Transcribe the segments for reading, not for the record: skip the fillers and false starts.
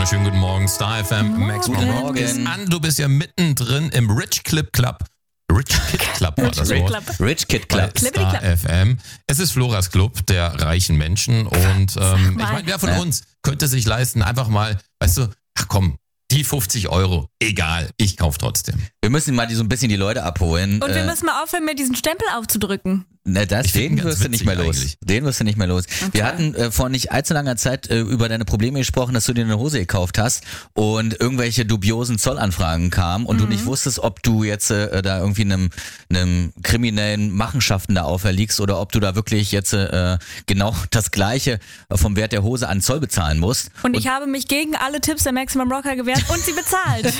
wunderschönen guten Morgen, Star FM, Maximum Rock ist an. Du bist ja mittendrin im Rich Kid Club war das Wort. Rich Kid Club. Star FM. Es ist Floras Club der reichen Menschen und ich meine, wer von uns könnte sich leisten, einfach mal, weißt du, ach komm, die 50 €, egal, ich kauf trotzdem. Wir müssen mal so ein bisschen die Leute abholen. Und wir müssen mal aufhören, mir diesen Stempel aufzudrücken. Den wirst du nicht mehr los. Eigentlich. Den wirst du nicht mehr los. Okay. Wir hatten vor nicht allzu langer Zeit über deine Probleme gesprochen, dass du dir eine Hose gekauft hast und irgendwelche dubiosen Zollanfragen kamen und du nicht wusstest, ob du jetzt da irgendwie einem kriminellen Machenschaften da auferliegst oder ob du da wirklich jetzt genau das Gleiche vom Wert der Hose an Zoll bezahlen musst. Und ich habe mich gegen alle Tipps der Maximum Rocker gewehrt und sie bezahlt.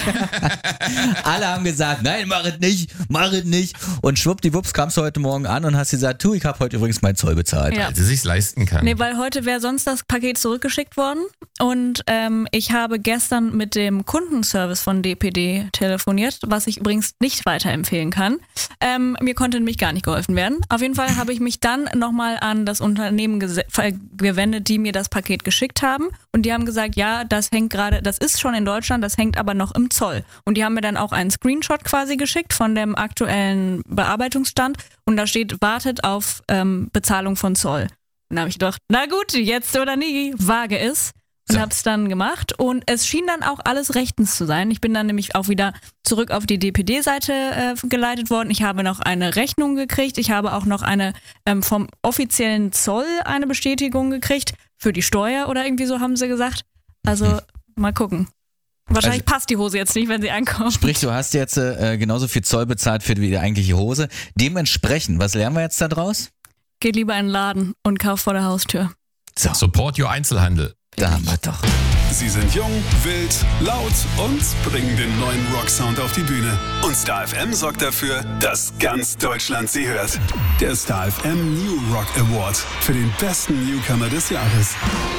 Alle haben gesagt, nein, mach es nicht. Und schwuppdiwupps kamst du heute Morgen an und hast gesagt, ich habe heute übrigens meinen Zoll bezahlt. Ja. Weil sie sich's leisten kann. Nee, weil heute wäre sonst das Paket zurückgeschickt worden und ich habe gestern mit dem Kundenservice von DPD telefoniert, was ich übrigens nicht weiterempfehlen kann. Mir konnte nämlich gar nicht geholfen werden. Auf jeden Fall habe ich mich dann nochmal an das Unternehmen gewendet, die mir das Paket geschickt haben und die haben gesagt, ja, das ist schon in Deutschland, das hängt aber noch im Zoll. Und die haben mir dann auch einen Screenshot quasi geschickt von dem aktuellen Bearbeitungsstand und da steht, wartet auf Bezahlung von Zoll. Und da habe ich gedacht, na gut, jetzt oder nie, wage es. Und habe es dann gemacht und es schien dann auch alles rechtens zu sein. Ich bin dann nämlich auch wieder zurück auf die DPD-Seite geleitet worden. Ich habe noch eine Rechnung gekriegt. Ich habe auch noch eine vom offiziellen Zoll eine Bestätigung gekriegt für die Steuer oder irgendwie so haben sie gesagt. Also mal gucken. Wahrscheinlich passt die Hose jetzt nicht, wenn sie ankommt. Sprich, du hast jetzt genauso viel Zoll bezahlt für die eigentliche Hose. Dementsprechend, was lernen wir jetzt da draus? Geht lieber in den Laden und kauf vor der Haustür. So, Support your Einzelhandel. da haben wir doch. Sie sind jung, wild, laut und bringen den neuen Rocksound auf die Bühne. Und Star FM sorgt dafür, dass ganz Deutschland sie hört. Der Star FM New Rock Award für den besten Newcomer des Jahres.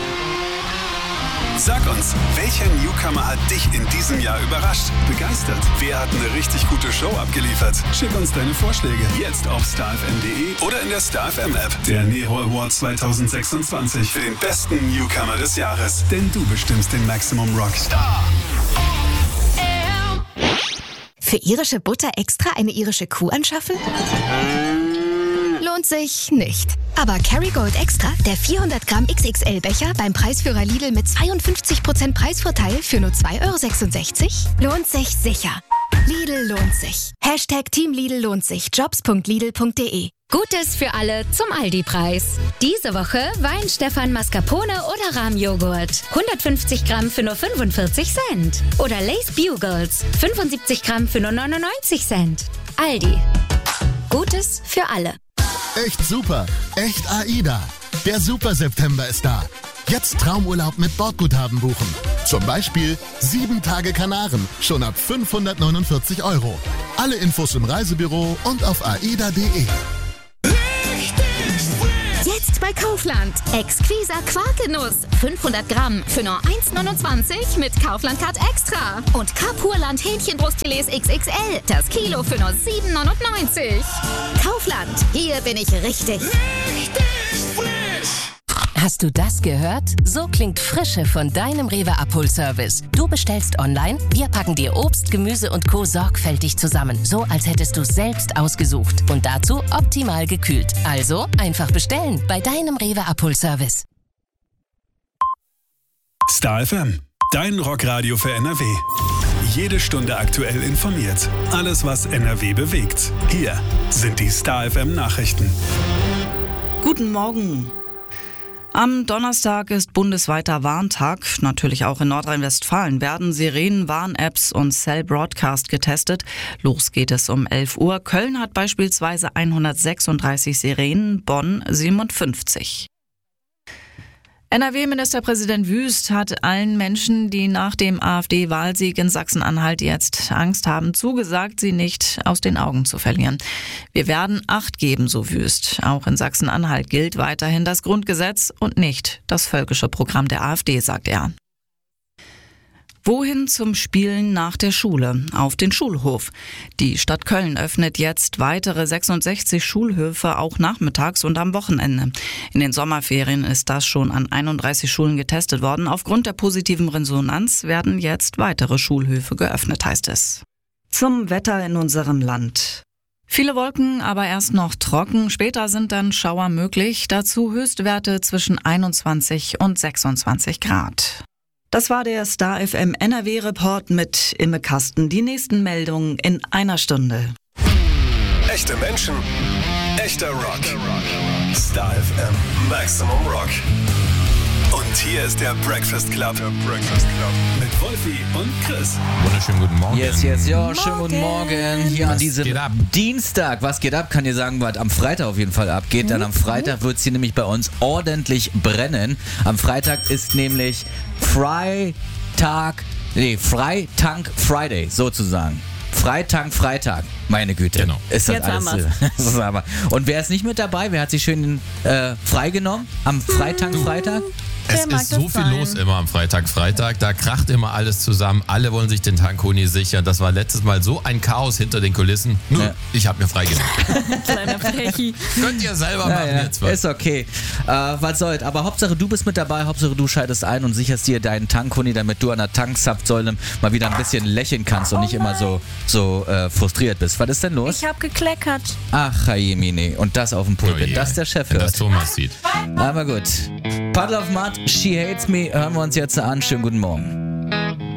Sag uns, welcher Newcomer hat dich in diesem Jahr überrascht, begeistert? Wer hat eine richtig gute Show abgeliefert? Schick uns deine Vorschläge jetzt auf starfm.de oder in der Star FM App. Der Nero Award 2026 für den besten Newcomer des Jahres. Denn du bestimmst den Maximum Rock. Star. Für irische Butter extra eine irische Kuh anschaffen? Lohnt sich nicht. Aber Kerrygold Extra, der 400 Gramm XXL-Becher beim Preisführer Lidl mit 52% Preisvorteil für nur 2,66 €, lohnt sich sicher. Lidl lohnt sich. Hashtag Team Lidl lohnt sich. Jobs.lidl.de. Gutes für alle zum Aldi-Preis. Diese Woche Wein Stefan Mascarpone oder Rahmjoghurt. 150 Gramm für nur 45 Cent. Oder Lay's Bugles. 75 Gramm für nur 99 Cent. Aldi. Gutes für alle. Echt super, echt AIDA. Der Super September ist da. Jetzt Traumurlaub mit Bordguthaben buchen. Zum Beispiel 7 Tage Kanaren, schon ab 549 €. Alle Infos im Reisebüro und auf aida.de. Jetzt bei Kaufland. Exquisa Quarkenuss. 500 Gramm für nur 1,29 mit Kaufland-Card Extra. Und Kapurland Hähnchenbrustfilets XXL. Das Kilo für nur 7,99 €. Kaufland. Hier bin ich richtig. Hast du das gehört? So klingt Frische von deinem Rewe Abholservice. Du bestellst online, wir packen dir Obst, Gemüse und Co. sorgfältig zusammen. So, als hättest du es selbst ausgesucht. Und dazu optimal gekühlt. Also einfach bestellen bei deinem Rewe Abholservice. Star FM, dein Rockradio für NRW. Jede Stunde aktuell informiert. Alles, was NRW bewegt. Hier sind die Star FM Nachrichten. Guten Morgen. Am Donnerstag ist bundesweiter Warntag. Natürlich auch in Nordrhein-Westfalen werden Sirenen, Warn-Apps und Cell Broadcast getestet. Los geht es um 11 Uhr. Köln hat beispielsweise 136 Sirenen, Bonn 57. NRW-Ministerpräsident Wüst hat allen Menschen, die nach dem AfD-Wahlsieg in Sachsen-Anhalt jetzt Angst haben, zugesagt, sie nicht aus den Augen zu verlieren. Wir werden Acht geben, so Wüst. Auch in Sachsen-Anhalt gilt weiterhin das Grundgesetz und nicht das völkische Programm der AfD, sagt er. Wohin zum Spielen nach der Schule? Auf den Schulhof. Die Stadt Köln öffnet jetzt weitere 66 Schulhöfe, auch nachmittags und am Wochenende. In den Sommerferien ist das schon an 31 Schulen getestet worden. Aufgrund der positiven Resonanz werden jetzt weitere Schulhöfe geöffnet, heißt es. Zum Wetter in unserem Land. Viele Wolken, aber erst noch trocken. Später sind dann Schauer möglich. Dazu Höchstwerte zwischen 21 und 26 Grad. Das war der Star FM NRW-Report mit Imme Kasten. Die nächsten Meldungen in einer Stunde. Echte Menschen, echter Rock. Star FM Maximum Rock. Und hier ist der Breakfast Club. Mit Wolfi und Chris. Wunderschönen guten Morgen. Yes, ja, schönen guten Morgen. Hier an diesem Dienstag. Was geht ab? Kann dir sagen, was am Freitag auf jeden Fall abgeht. Dann am Freitag wird es hier nämlich bei uns ordentlich brennen. Am Freitag ist nämlich Freitank Friday sozusagen. Freitag, meine Güte. Genau. Ist das Jetzt alles? haben wir's. Und wer ist nicht mit dabei? Wer hat sich schön freigenommen am Freitag? Es ist so viel los immer am Freitag. Da kracht immer alles zusammen. Alle wollen sich den Tankoni sichern. Das war letztes Mal so ein Chaos hinter den Kulissen. Nur, ich habe mir freigenommen. Kleiner Frechi. Könnt ihr selber machen jetzt was. Ist okay. Was soll's. Aber Hauptsache du bist mit dabei. Hauptsache du schaltest ein und sicherst dir deinen Tankoni, damit du an der Tankzapfsäule mal wieder ein bisschen lächeln kannst und nicht immer so frustriert bist. Was ist denn los? Ich habe gekleckert. Ach, Jemine. Und das auf dem Pulpit. Oh, das der Chef wenn das hört. Thomas sieht. Aber gut. Puddle of Mud, She Hates Me. Hören wir uns jetzt an. Schönen guten Morgen.